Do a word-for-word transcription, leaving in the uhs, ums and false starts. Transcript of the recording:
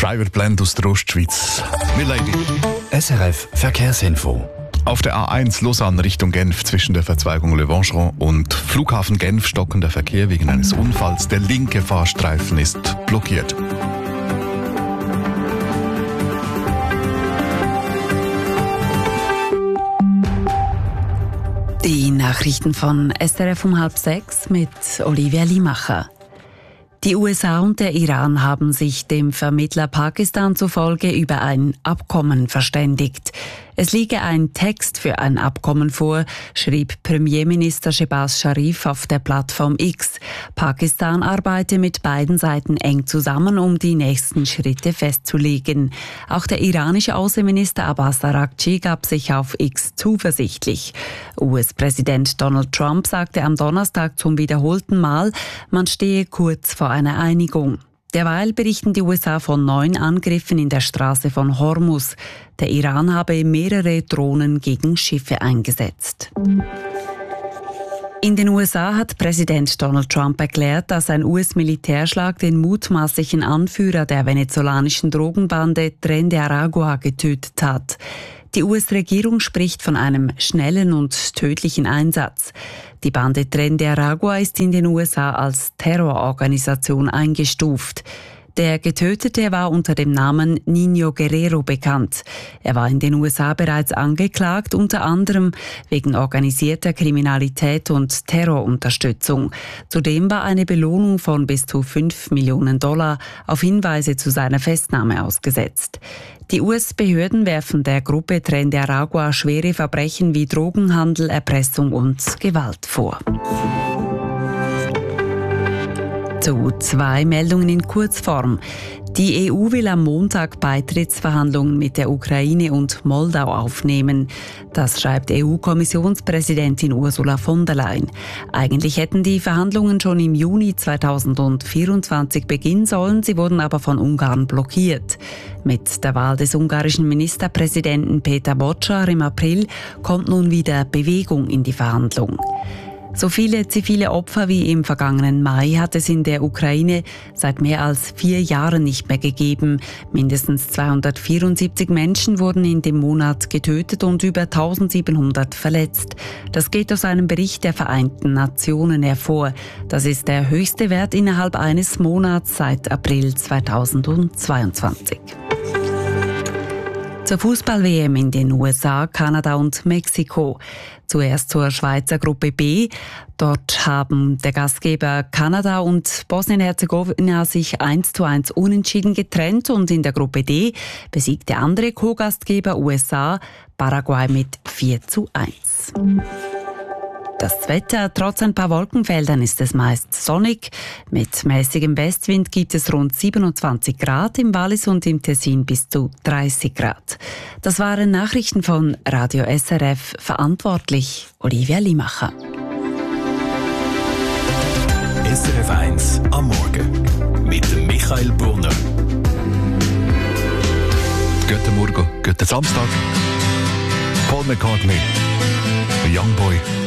Private Blend aus der Ostschweiz. Milady. S R F Verkehrsinfo. Auf der A eins Lausanne Richtung Genf zwischen der Verzweigung Le Vangeron und Flughafen Genf stockender Verkehr wegen eines Unfalls. Der linke Fahrstreifen ist blockiert. Die Nachrichten von S R F um halb sechs mit Olivia Limacher. Die U S A und der Iran haben sich dem Vermittler Pakistan zufolge über ein Abkommen verständigt. Es liege ein Text für ein Abkommen vor, schrieb Premierminister Shehbaz Sharif auf der Plattform X. Pakistan arbeite mit beiden Seiten eng zusammen, um die nächsten Schritte festzulegen. Auch der iranische Außenminister Abbas Araghchi gab sich auf X zuversichtlich. U S-Präsident Donald Trump sagte am Donnerstag zum wiederholten Mal, man stehe kurz vor einer Einigung. Derweil berichten die U S A von neun Angriffen in der Straße von Hormuz. Der Iran habe mehrere Drohnen gegen Schiffe eingesetzt. In den U S A hat Präsident Donald Trump erklärt, dass ein U S-Militärschlag den mutmaßlichen Anführer der venezolanischen Drogenbande Tren de Aragua getötet hat. Die U S-Regierung spricht von einem schnellen und tödlichen Einsatz. Die Bande Tren de Aragua ist in den U S A als Terrororganisation eingestuft. Der Getötete war unter dem Namen Niño Guerrero bekannt. Er war in den U S A bereits angeklagt, unter anderem wegen organisierter Kriminalität und Terrorunterstützung. Zudem war eine Belohnung von bis zu fünf Millionen Dollar auf Hinweise zu seiner Festnahme ausgesetzt. Die U S-Behörden werfen der Gruppe Tren de Aragua schwere Verbrechen wie Drogenhandel, Erpressung und Gewalt vor. Zu zwei Meldungen in Kurzform. Die E U will am Montag Beitrittsverhandlungen mit der Ukraine und Moldau aufnehmen. Das schreibt E U-Kommissionspräsidentin Ursula von der Leyen. Eigentlich hätten die Verhandlungen schon im Juni zweitausendvierundzwanzig beginnen sollen, sie wurden aber von Ungarn blockiert. Mit der Wahl des ungarischen Ministerpräsidenten Peter Bocsa im April kommt nun wieder Bewegung in die Verhandlungen. So viele zivile Opfer wie im vergangenen Mai hat es in der Ukraine seit mehr als vier Jahren nicht mehr gegeben. Mindestens zweihundertvierundsiebzig Menschen wurden in dem Monat getötet und über eintausendsiebenhundert verletzt. Das geht aus einem Bericht der Vereinten Nationen hervor. Das ist der höchste Wert innerhalb eines Monats seit April zweitausendzweiundzwanzig. Zur Fußball-W M in den U S A, Kanada und Mexiko. Zuerst zur Schweizer Gruppe B. Dort haben der Gastgeber Kanada und Bosnien-Herzegowina sich eins zu eins unentschieden getrennt und in der Gruppe D besiegt der andere Co-Gastgeber U S A Paraguay mit vier zu eins. Das Wetter, trotz ein paar Wolkenfeldern ist es meist sonnig. Mit mäßigem Westwind gibt es rund siebenundzwanzig Grad, im Wallis und im Tessin bis zu dreißig Grad. Das waren Nachrichten von Radio S R F, verantwortlich Olivia Limacher. S R F eins am Morgen mit dem Michael Brunner. Guten Morgen, guten Samstag. Paul McCartney, Young Boy.